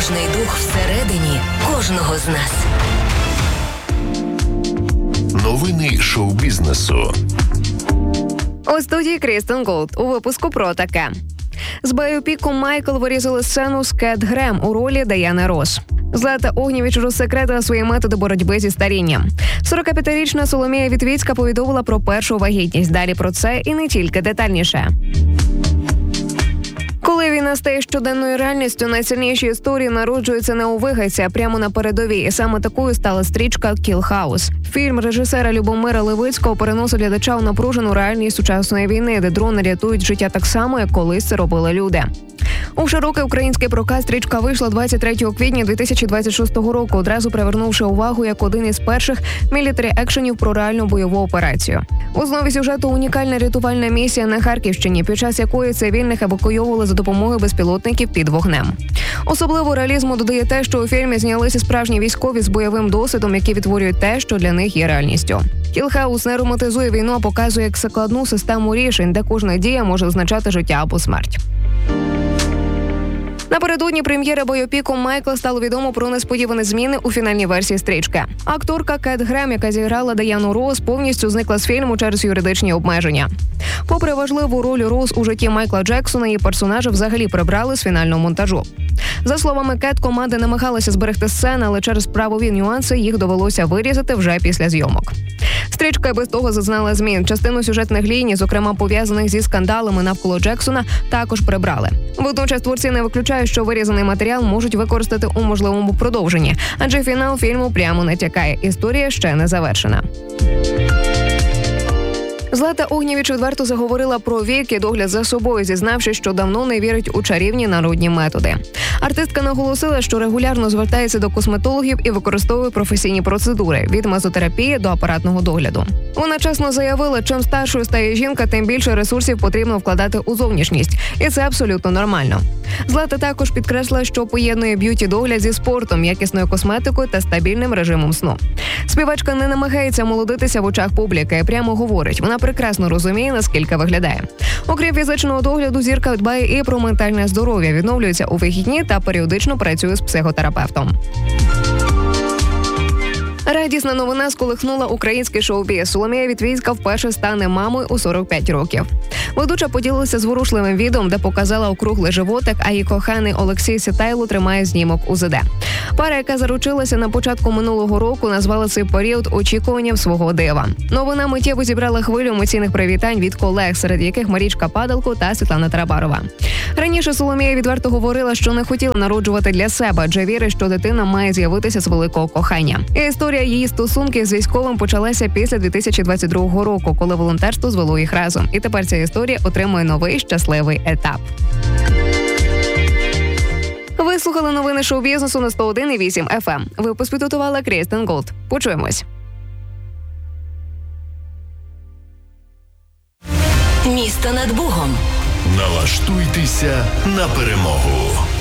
Тривожний дух всередині кожного з нас. Новини шоу-бізнесу. У студії Крістен Голд. У випуску про таке. З байопіку Майкл вирізали сцену з Кет Грем у ролі Даяни Росс. Злата Огнєвіч розсекретила свої методи боротьби зі старінням. 45-річна Соломія Вітвіцька повідомила про першу вагітність. Далі про це і не тільки детальніше. Коли війна стає щоденною реальністю, найсильніші історії народжуються не у вигадці, а прямо на передовій. І саме такою стала стрічка «Кіл Хаус». Фільм режисера Любомира Левицького переносить глядача у напружену реальність сучасної війни, де дрони рятують життя так само, як колись це робили люди. У широкий український прокат стрічка вийшла 23 квітня 2026 року, одразу привернувши увагу як один із перших мілітарі-екшенів про реальну бойову операцію. В основі сюжету унікальна рятувальна місія на Харківщині, під час якої цивільних евакуйовували за допомогою безпілотників під вогнем. Особливо реалізму додає те, що у фільмі знялися справжні військові з бойовим досвідом, які відтворюють те, що для них є реальністю. «Кіл Хаус» не романтизує війну, а показує як складну систему рішень, де кожна дія може означати життя або смерть. Напередодні прем'єри бойопіку Майкла стало відомо про несподівані зміни у фінальній версії стрічки. Акторка Кет Грем, яка зіграла Даяну Росс, повністю зникла з фільму через юридичні обмеження. Попри важливу роль Росс у житті Майкла Джексона, її персонажа взагалі прибрали з фінального монтажу. За словами Кет, команда намагалася зберегти сцени, але через правові нюанси їх довелося вирізати вже після зйомок. Стрічка і без того зазнала змін. Частину сюжетних ліній, зокрема пов'язаних зі скандалами навколо Джексона, також прибрали. Водночас творці не виключають, що вирізаний матеріал можуть використати у можливому продовженні, адже фінал фільму прямо натякає. Історія ще не завершена. Злата Огнєвіч відверто заговорила про вік і догляд за собою, зізнавши, що давно не вірить у чарівні народні методи. Артистка наголосила, що регулярно звертається до косметологів і використовує професійні процедури – від мезотерапії до апаратного догляду. Вона чесно заявила, чим старшою стає жінка, тим більше ресурсів потрібно вкладати у зовнішність. І це абсолютно нормально. Злата також підкреслила, що поєднує б'юті-догляд зі спортом, якісною косметикою та стабільним режимом сну. Співачка не намагається молодитися в очах публіки, прямо говорить, вона прекрасно розуміє, наскільки виглядає. Окрім фізичного догляду, зірка дбає і про ментальне здоров'я, відновлюється у вихідні та періодично працює з психотерапевтом. Радісна новина сколихнула український шоу-біз. Соломія Вітвіцька вперше стане мамою у 45 років. Ведуча поділилася зворушливим відео, де показала округлий животик, а її коханий Олексій Сітайло тримає знімок УЗД. Пара, яка заручилася на початку минулого року, назвала цей період очікуванням свого дива. Новина миттєво зібрала хвилю емоційних привітань від колег, серед яких Марічка Падалко та Світлана Тарабарова. Раніше Соломія відверто говорила, що не хотіла народжувати для себе, адже вірить, що дитина має з'явитися з великого кохання. Історія її стосунків з військовим почалася після 2022 року, коли волонтерство звело їх разом. І тепер ця історія отримує новий щасливий етап. Ви слухали новини шоу-бізнесу на 101,8 FM. Випуск підготувала Крістен Голд. Почуємось. Місто над Бугом. Налаштуйтеся на перемогу.